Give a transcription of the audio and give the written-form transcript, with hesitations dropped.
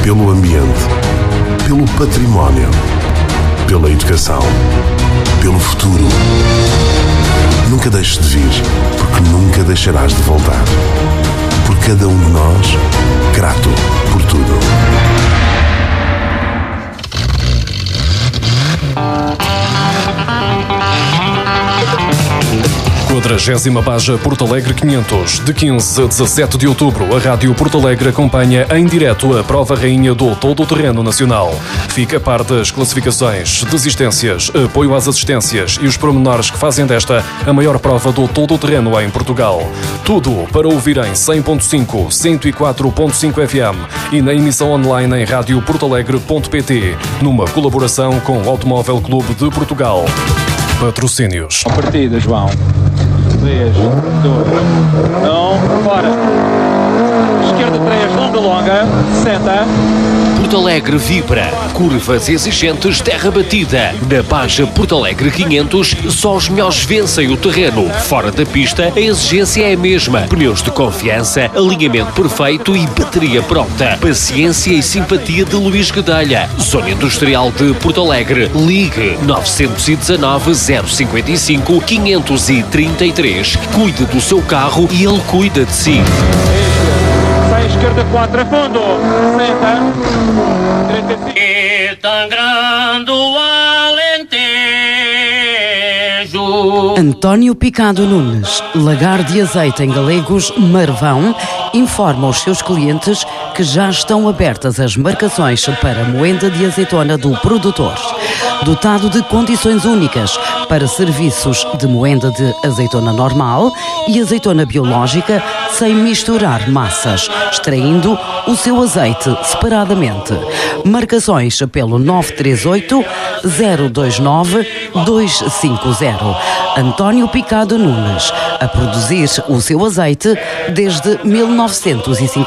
pelo ambiente, pelo património, pela educação, pelo futuro. Nunca deixes de vir, porque nunca deixarás de voltar. Por cada um de nós, grato por tudo. Quadragésima Baja Porto Alegre 500. De 15 a 17 de outubro, a Rádio Porto Alegre acompanha em direto a prova rainha do Todo-Terreno Nacional. Fica a par das classificações, desistências, apoio às assistências e os pormenores que fazem desta a maior prova do Todo-Terreno em Portugal. Tudo para ouvir em 100.5, 104.5 FM e na emissão online em radioportoalegre.pt, numa colaboração com o Automóvel Clube de Portugal. Patrocínios. A partida, João. 3, 2, 1, fora. Esquerda 3, longa, 60. Porto Alegre vibra. Curvas exigentes, terra batida. Na Baja Porto Alegre 500, só os melhores vencem o terreno. Fora da pista, a exigência é a mesma. Pneus de confiança, alinhamento perfeito e bateria pronta. Paciência e simpatia de Luís Guedelha. Zona Industrial de Porto Alegre. Ligue 919 055 533. Cuide do seu carro e ele cuida de si. Esquerda 4, a fundo, 60, 35. E sangrando o Alentejo. António Picado Nunes, Lagar de Azeite em Galegos, Marvão, informa os seus clientes que já estão abertas as marcações para a moenda de azeitona do produtor. Dotado de condições únicas para serviços de moenda de azeitona normal e azeitona biológica sem misturar massas, extraindo o seu azeite separadamente. Marcações pelo 938 029 250. António Picado Nunes, a produzir o seu azeite desde 1950.